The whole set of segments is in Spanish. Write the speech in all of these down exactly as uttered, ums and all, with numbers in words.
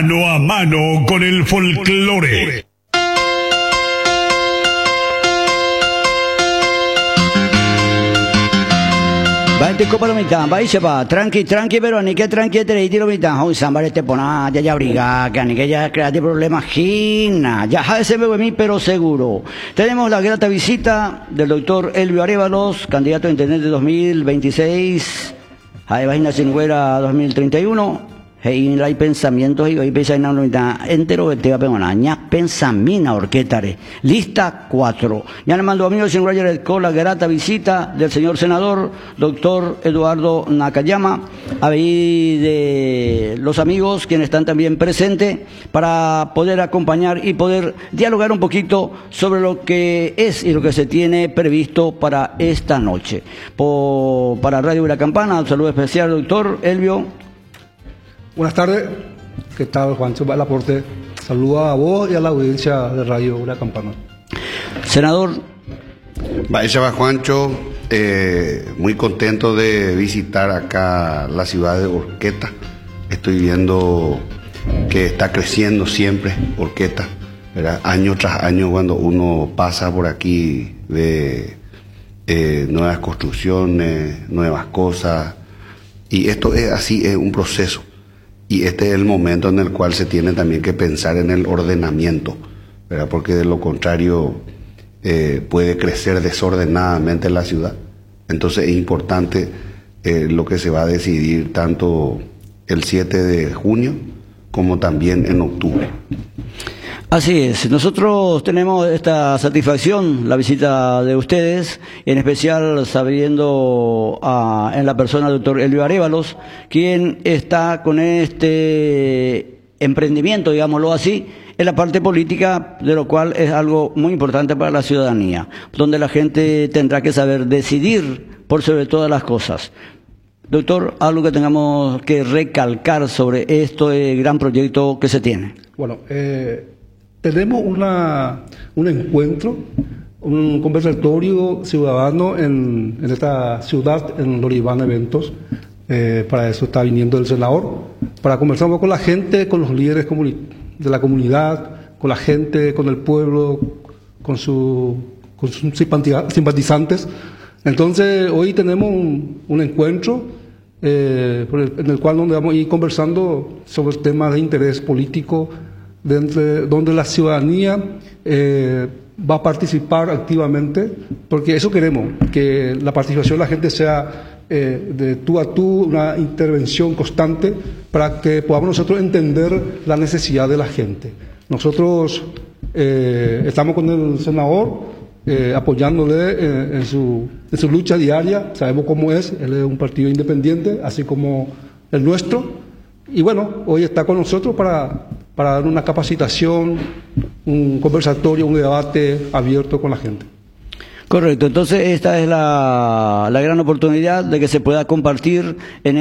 Mano a mano con el folclore. Bainte copa lo mitad, va y se va, tranqui, tranqui, pero ni que tranqui te le tiro mitad, hoy sambar este pona, ya ya briga, que ni que ya create problemas, gina, ya ja ese bebe mí, pero seguro. Tenemos la grata visita del doctor Elvio Arévalos, candidato a intendente dos mil veintiséis, a Vagina Singüera dos mil treinta y uno. Hey, hay pensamientos y hoy pensáis en una entero que te va a pegar ña pensamina orquetare. Lista cuatro. Ya le mando amigos sin Roger con la grata visita del señor senador, doctor Eduardo Nakayama, ahí de los amigos quienes están también presentes para poder acompañar y poder dialogar un poquito sobre lo que es y lo que se tiene previsto para esta noche. Por, para Radio La Campana, un saludo especial, doctor Elvio. Buenas tardes, ¿qué tal, Juancho Laporte? Saludo a vos y a la audiencia de Radio La Campana. Senador. Vaya va Juancho, eh, muy contento de visitar acá la ciudad de Orqueta. Estoy viendo que está creciendo siempre Orqueta, ¿verdad? Año tras año cuando uno pasa por aquí ve eh, nuevas construcciones, nuevas cosas, y esto es así, es un proceso. Y este es el momento en el cual se tiene también que pensar en el ordenamiento, ¿verdad? Porque de lo contrario eh, puede crecer desordenadamente la ciudad. Entonces es importante eh, lo que se va a decidir tanto el siete de junio como también en octubre. Así es, nosotros tenemos esta satisfacción, la visita de ustedes, en especial sabiendo a, en la persona del doctor Elvio Arévalos, quien está con este emprendimiento, digámoslo así, en la parte política, de lo cual es algo muy importante para la ciudadanía, donde la gente tendrá que saber decidir por sobre todas las cosas. Doctor, algo que tengamos que recalcar sobre este gran proyecto que se tiene. Bueno, eh... tenemos una, un encuentro, un conversatorio ciudadano en, en esta ciudad, en Loribán Eventos. Eh, para eso está viniendo el senador, para conversar con la gente, con los líderes de la comunidad, con la gente, con el pueblo, con, su, con sus simpatizantes. Entonces, hoy tenemos un, un encuentro eh, en el cual donde vamos a ir conversando sobre temas de interés político, De entre, donde la ciudadanía eh, va a participar activamente, porque eso queremos, que la participación de la gente sea eh, de tú a tú, una intervención constante para que podamos nosotros entender la necesidad de la gente. Nosotros eh, estamos con el senador eh, apoyándole eh, en, su, en su lucha diaria, sabemos cómo es, él es un partido independiente, así como el nuestro, y bueno, hoy está con nosotros para... para dar una capacitación, un conversatorio, un debate abierto con la gente. Correcto, entonces esta es la, la gran oportunidad de que se pueda compartir en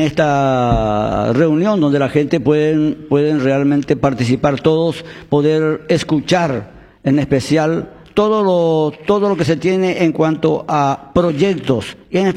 esta reunión donde la gente pueden, pueden realmente participar todos, poder escuchar en especial todo lo, todo lo que se tiene en cuanto a proyectos y en